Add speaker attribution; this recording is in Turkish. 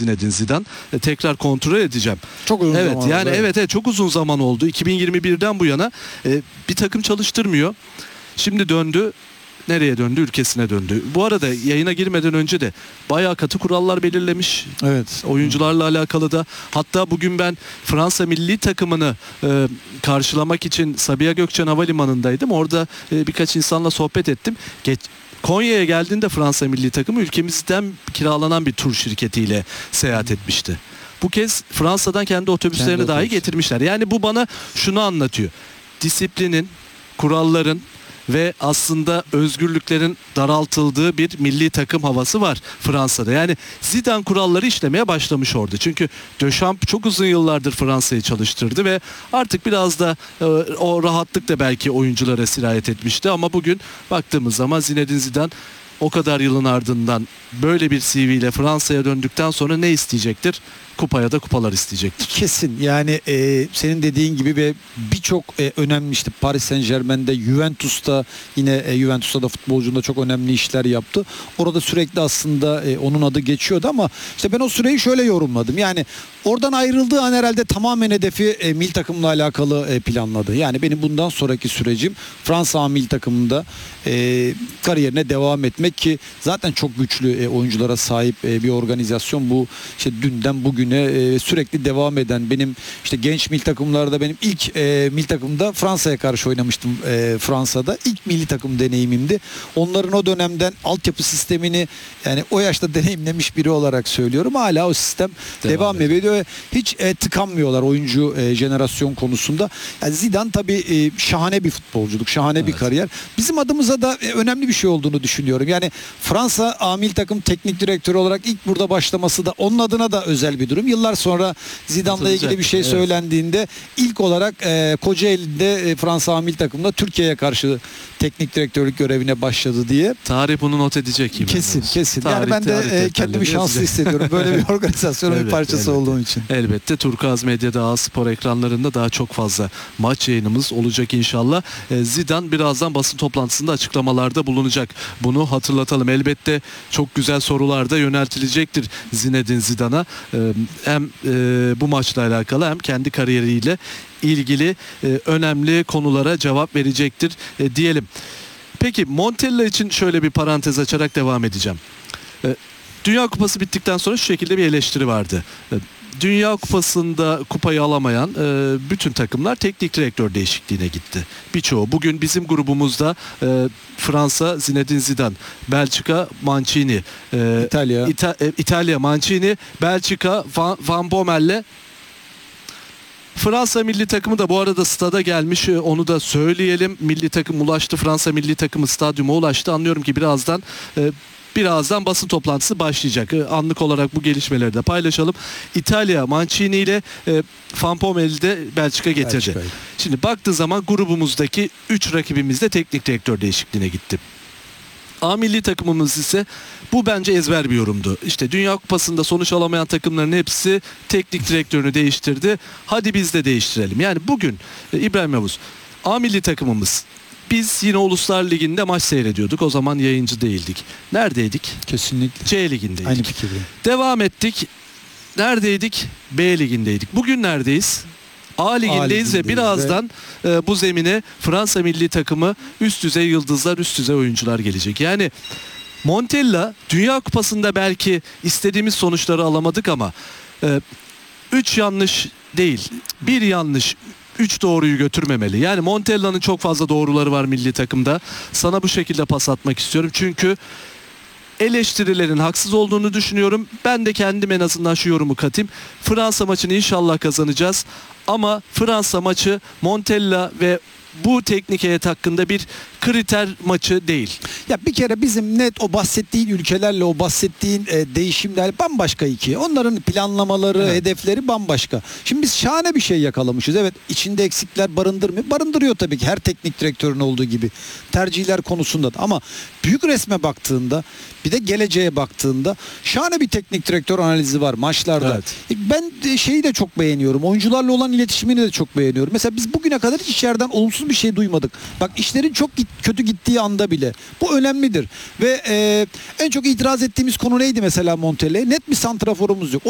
Speaker 1: Zinedine Zidane. Tekrar kontrol edeceğim.
Speaker 2: Çok uzun
Speaker 1: evet
Speaker 2: zaman
Speaker 1: yani
Speaker 2: oldu,
Speaker 1: evet çok uzun zaman oldu. 2021'den bu yana bir takım çalıştırmıyor. Şimdi döndü. Nereye döndü? Ülkesine döndü. Bu arada yayına girmeden önce de bayağı katı kurallar belirlemiş.
Speaker 2: Evet.
Speaker 1: Oyuncularla alakalı da. Hatta bugün ben Fransa milli takımını karşılamak için Sabiha Gökçen Havalimanı'ndaydım. Orada birkaç insanla sohbet ettim. Konya'ya geldiğinde Fransa milli takımı ülkemizden kiralanan bir tur şirketiyle seyahat etmişti. Bu kez Fransa'dan kendi otobüslerini dahi getirmişler. Yani bu bana şunu anlatıyor. Disiplinin, kuralların ve aslında özgürlüklerin daraltıldığı bir milli takım havası var Fransa'da. Yani Zidane kuralları işlemeye başlamış orada. Çünkü Deschamps çok uzun yıllardır Fransa'yı çalıştırdı ve artık biraz da o rahatlık da belki oyunculara sirayet etmişti. Ama bugün baktığımız zaman Zinedine Zidane o kadar yılın ardından böyle bir CV ile Fransa'ya döndükten sonra ne isteyecektir? Kupaya da kupalar isteyecektir.
Speaker 2: Kesin yani senin dediğin gibi ve birçok önemli işte Paris Saint-Germain'de, Juventus'ta yine Juventus'ta da futbolcunda çok önemli işler yaptı. Orada sürekli aslında onun adı geçiyordu ama işte ben o süreyi şöyle yorumladım. Yani oradan ayrıldığı an herhalde tamamen hedefi milli takımla alakalı planladı. Yani benim bundan sonraki sürecim Fransa milli takımında kariyerine devam etmek ki zaten çok güçlü oyunculara sahip bir organizasyon. Bu işte dünden bugüne sürekli devam eden benim işte genç milli takımlarda benim ilk milli takımda Fransa'ya karşı oynamıştım Fransa'da. İlk milli takım deneyimimdi. Onların o dönemden altyapı sistemini yani o yaşta deneyimlemiş biri olarak söylüyorum. Hala o sistem devam ediyor. Hiç tıkanmıyorlar oyuncu jenerasyon konusunda. Yani Zidane tabii şahane bir futbolculuk, şahane bir kariyer. Bizim adımıza da önemli bir şey olduğunu düşünüyorum. Yani Fransa A milli takım teknik direktörü olarak ilk burada başlaması da onun adına da özel bir durum. Yıllar sonra Zidane'la ilgili bir şey söylendiğinde ilk olarak Kocaeli'de Fransa milli takımında Türkiye'ye karşı teknik direktörlük görevine başladı diye.
Speaker 1: Tarih bunu not edecek gibi.
Speaker 2: Kesin. Yani ben de kendimi şanslı hissediyorum. Böyle bir organizasyonun bir parçası olduğum için.
Speaker 1: Elbette Turkuaz Medya'da, A Spor ekranlarında daha çok fazla maç yayınımız olacak inşallah. Zidane birazdan basın toplantısında açıklamalarda bulunacak. Bunu hatırlatalım. Elbette çok güzel sorular da yöneltilecektir Zinedine Zidane'a. Hem bu maçla alakalı hem kendi kariyeriyle ilgili önemli konulara cevap verecektir diyelim. Peki Montella için şöyle bir parantez açarak devam edeceğim. Dünya Kupası bittikten sonra şu şekilde bir eleştiri vardı. Dünya Kupası'nda kupayı alamayan bütün takımlar teknik direktör değişikliğine gitti. Birçoğu. Bugün bizim grubumuzda Fransa Zinedine Zidane, Belçika Mancini, İtalya Mancini, Belçika Van Bommel'le. Fransa milli takımı da bu arada stada gelmiş, onu da söyleyelim. Milli takım ulaştı, Fransa milli takımı stadyuma ulaştı. Anlıyorum ki birazdan basın toplantısı başlayacak. Anlık olarak bu gelişmeleri de paylaşalım. İtalya Mancini ile Van Bommel'i de Belçika getirdi. Şimdi baktığı zaman grubumuzdaki 3 rakibimiz de teknik direktör değişikliğine gitti. A milli takımımız ise bu bence ezber bir yorumdu. İşte Dünya Kupası'nda sonuç alamayan takımların hepsi teknik direktörünü değiştirdi. Hadi biz de değiştirelim. Yani bugün İbrahim Yavuz, A milli takımımız, biz yine Uluslar Ligi'nde maç seyrediyorduk. O zaman yayıncı değildik. Neredeydik?
Speaker 2: Kesinlikle.
Speaker 1: C Ligi'ndeydik.
Speaker 2: Aynı fikirdeyim.
Speaker 1: Devam ettik. Neredeydik? B Ligi'ndeydik. Bugün neredeyiz? A Ligi'ndeyiz ve birazdan bu zemine Fransa milli takımı üst düzey yıldızlar, üst düzey oyuncular gelecek. Yani Montella Dünya Kupası'nda belki istediğimiz sonuçları alamadık ama 3 yanlış değil, 1 yanlış, 3 doğruyu götürmemeli. Yani Montella'nın çok fazla doğruları var milli takımda. Sana bu şekilde pas atmak istiyorum. Çünkü eleştirilerin haksız olduğunu düşünüyorum. Ben de kendim en azından şu yorumu katayım. Fransa maçını inşallah kazanacağız. Ama Fransa maçı Montella ve bu teknik heyet hakkında bir kriter maçı değil.
Speaker 2: Ya bir kere bizim net o bahsettiğin ülkelerle o bahsettiğin değişimler bambaşka iki. Onların planlamaları, hedefleri bambaşka. Şimdi biz şahane bir şey yakalamışız. Evet, içinde eksikler barındırmıyor. Barındırıyor tabii ki her teknik direktörün olduğu gibi. Tercihler konusunda da. Ama büyük resme baktığında, bir de geleceğe baktığında şahane bir teknik direktör analizi var maçlarda. Evet. Ben şeyi de çok beğeniyorum. Oyuncularla olan iletişimini de çok beğeniyorum. Mesela biz bugüne kadar hiç içeriden olumsuz bir şey duymadık. Bak, işlerin çok kötü gittiği anda bile. Bu önemlidir. Ve en çok itiraz ettiğimiz konu neydi mesela Montella'ya? Net bir santraforumuz yok.